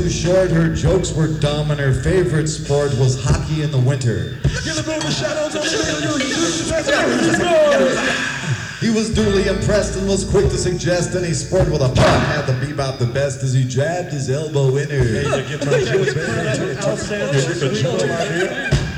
Too short, her jokes were dumb, and her favorite sport was hockey in the winter. He was duly impressed and was quick to suggest any sport with a puck had the bebop the best as he jabbed his elbow in her.